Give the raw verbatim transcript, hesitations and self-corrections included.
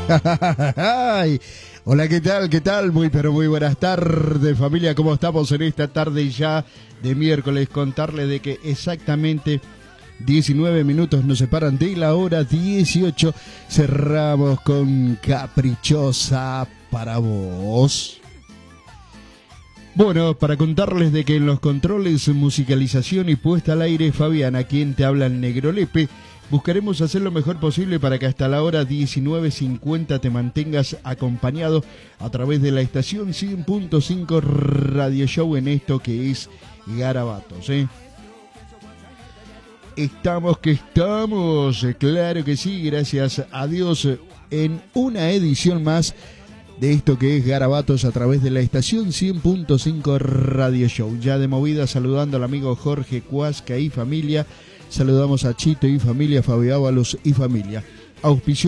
Ay, hola, ¿qué tal? ¿Qué tal? Muy, pero muy buenas tardes, familia. ¿Cómo estamos en esta tarde ya de miércoles? Contarles de que exactamente diecinueve minutos nos separan de la hora dieciocho. Cerramos con Caprichosa para vos. Bueno, para contarles de que en los controles, musicalización y puesta al aire, Fabián, a quien te habla el Negro Lepe, buscaremos hacer lo mejor posible para que hasta la hora diecinueve cincuenta te mantengas acompañado a través de la estación cien punto cinco Radio Show en esto que es Garabatos, ¿eh? Estamos que estamos, claro que sí, gracias a Dios, en una edición más de esto que es Garabatos a través de la estación cien punto cinco Radio Show. Ya de movida saludando al amigo Jorge Cuasca y familia, saludamos a Chito y familia, Fabio Ábalos y familia. Auspicio